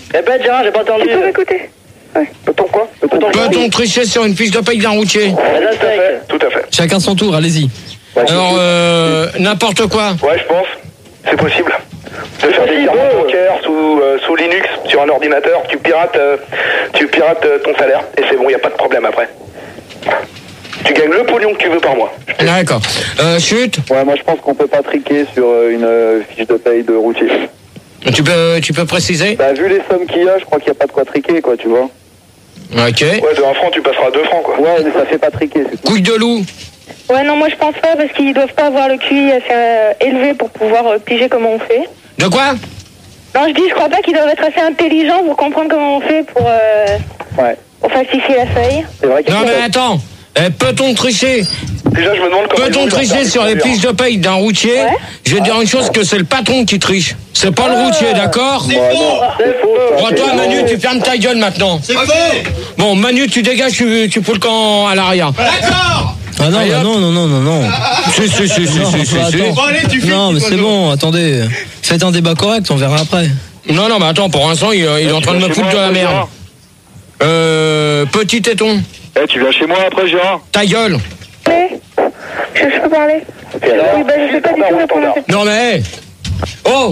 Répète, Gérard, j'ai pas entendu. Tu peux m'écouter? Ouais. Peut-on quoi? Peut-on tricher sur une fiche de paye d'un routier? Tout à fait. Chacun son tour, allez-y. Ouais, Alors, n'importe quoi. Ouais, je pense. C'est possible. De faire des virements bancaires sous Linux sur un ordinateur, tu pirates ton salaire et c'est bon, il n'y a pas de problème après. Tu gagnes le pognon que tu veux par mois. D'accord. Chute. Ouais, moi je pense qu'on peut pas triquer sur une fiche de paye de routier. Tu peux préciser? Bah, vu les sommes qu'il y a, je crois qu'il n'y a pas de quoi triquer, quoi, tu vois. Ok. Ouais, de 1 franc, tu passeras à 2 francs, quoi. Ouais, mais ça fait pas triquer, c'est tout. Couille de loup. Ouais, non, moi je pense pas parce qu'ils doivent pas avoir le QI assez élevé pour pouvoir piger comment on fait. De quoi? Non, je crois pas qu'ils doivent être assez intelligents pour comprendre comment on fait pour falsifier la feuille. C'est vrai qu'il y a Non mais attends. Peut-on tricher? Déjà, je me demande comment. Peut-on tricher sur les fiches de paye d'un routier? Ouais. Je vais te dire une chose, que c'est le patron qui triche. C'est pas le routier, d'accord? C'est faux, ça. Bon, toi, Manu, tu fermes ta gueule maintenant. C'est faux. Bon, Manu, tu dégages, tu fous le camp à l'arrière. D'accord. Ah non, bah non. Si. Attends. Bon, allez, tu fais. Non, mais c'est bon, attendez. Faites un débat correct, on verra après. Non, mais attends, pour l'instant, il est en train de me foutre de la merde. Petit téton, Eh, tu viens chez moi après, Gérard? ta gueule. Mais, je peux parler. Oui, bah je sais pas du tout répondre à cette. Non mais, oh,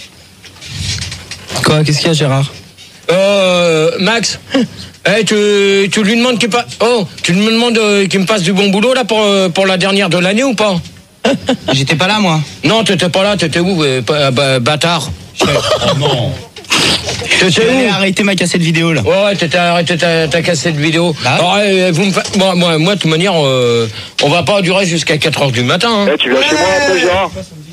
Quoi, qu'est-ce qu'il y a, Gérard? Max, tu lui demandes qu'il tu me demandes qu'il me passe du bon boulot là pour la dernière de l'année ou pas? J'étais pas là, moi. Non, t'étais pas là, t'étais où, bâtard? Oh non. T'étais où? Arrêtez ma cassette vidéo, là. Ouais, t'étais arrêté ta cassette vidéo. Bah ouais. Alors, vous me faites, moi, de toute manière, on va pas durer jusqu'à 4h du matin. Hein. Eh, tu viens chez moi après, Gérard?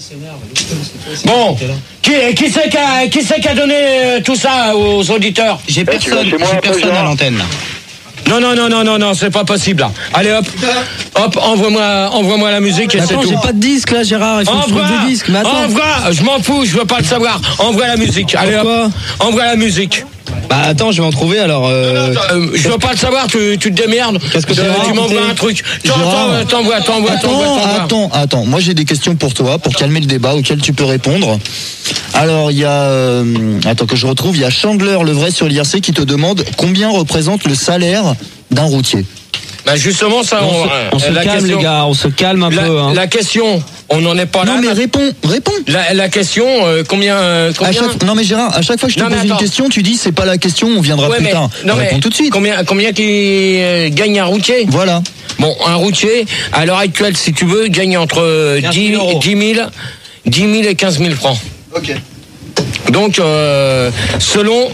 Bon, qui c'est qui a donné tout ça aux auditeurs? J'ai tu personne, vas chez moi j'ai après, personne à Gérard? l'antenne, là. Non, c'est pas possible là. Allez hop, envoie-moi la musique et c'est Attends, tout. j'ai pas de disque là, Gérard, il faut que je trouve des disques. Mais attends. Envoie, je m'en fous, je veux pas le savoir. Envoie la musique. Allez Pourquoi hop, envoie la musique. Bah attends, je vais en trouver alors. Je veux pas le savoir, tu te démerdes. Qu'est-ce que tu vas tu m'envoies raconter? un truc. Gérard. T'envoies. Attends, moi j'ai des questions pour toi, pour calmer le débat auquel tu peux répondre. Alors il y a, attends que je retrouve, il y a Chandler le vrai sur l'IRC qui te demande combien représente le salaire d'un routier. Bah justement ça, On se la calme question, les gars, on se calme un peu. Hein. la question, on n'en est pas là. Non mais réponds. La question, combien Non mais Gérard, à chaque fois que je te Non, mais pose une attends. question, tu dis c'est pas la question, on viendra Ouais, plus mais- tard. non, mais Réponds tout de suite. Combien qui gagne un routier? Voilà. Bon, un routier, à l'heure actuelle, si tu veux, gagne entre 10 000 et 15 000 francs. Ok. Donc, selon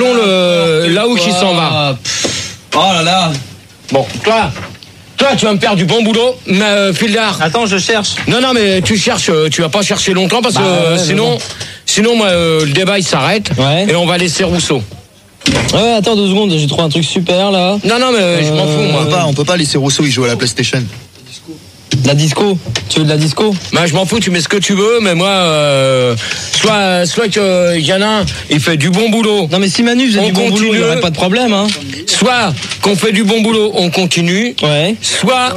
là où il s'en va. Oh là là. Bon, toi, tu vas me faire du bon boulot, mais Fildar. Attends, je cherche. Non, mais tu cherches, tu vas pas chercher longtemps parce que ouais, sinon, moi, le débat il s'arrête Ouais. et on va laisser Rousseau. Ouais, attends 2 secondes, j'ai trouvé un truc super là. Non, mais je m'en fous, moi. On peut pas laisser Rousseau, il joue à la PlayStation. La disco. Tu veux de la disco? Bah, je m'en fous, tu mets ce que tu veux, mais moi, soit qu'il y en a un, il fait du bon boulot. Non mais si Manu faisait On du bon boulot, il continue. y aurait pas de problème hein. Soit qu'on fait du bon boulot, on continue. Ouais. Soit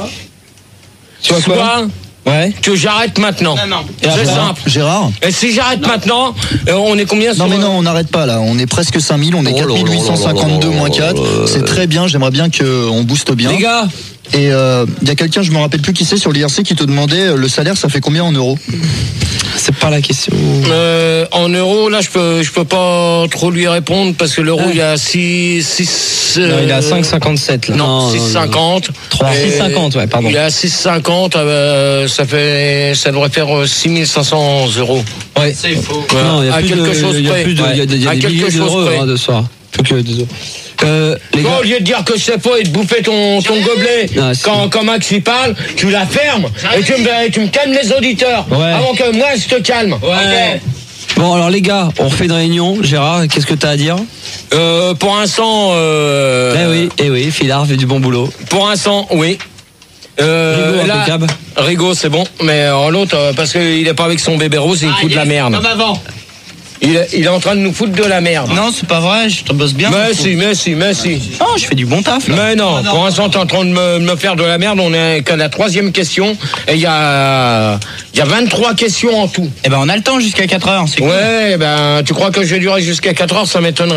Ouais. que j'arrête maintenant. Non. Et après, C'est simple. Gérard? Et si j'arrête maintenant, on est combien sur Non mais non, on n'arrête pas là, on est presque 5000, on est 4852 moins 4, c'est très bien, j'aimerais bien qu'on booste bien. Les gars, Et il y a quelqu'un, je me rappelle plus qui c'est sur l'IRC qui te demandait le salaire, ça fait combien en euros? c'est pas la question. en euros, là, je peux pas trop lui répondre parce que l'euro, il est à 6. Non, il est à 5,57 là. Non, 6,50. 6,50 ouais, pardon. Il est à 6,50, ça devrait faire 6500 euros. Ouais. C'est faux. Non, il y a À plus quelque de, chose il y a près. plus de, il y a des, il y a À des quelque milliers chose d'euros près. hein, de soir. Désolé. Les Bon, gars, au lieu de dire que je sais pas et de bouffer ton gobelet Ah, si. quand Max y parle, tu la fermes et tu me calmes les auditeurs Ouais. avant que moi je te calme. Ouais. Bon alors les gars, on refait une réunion. Gérard, qu'est-ce que t'as à dire? Pour l'instant, Eh oui, Fildar fait du bon boulot. pour l'instant, oui. Rigaud, Là, impeccable. Rigaud, c'est bon, mais l'autre, parce qu'il est pas avec son bébé rose, il fout de la merde. Comme avant. Il est en train de nous foutre de la merde. Non, c'est pas vrai, je te bosse bien. Mais si. Oh, je fais du bon taf, là. Mais non, pour l'instant, t'es en train de me faire de la merde. On est qu'à la 3e question. Et il y a 23 questions en tout. Eh ben, on a le temps jusqu'à 4h, c'est cool. Ouais, tu crois que je vais durer jusqu'à 4 heures, ça m'étonnerait.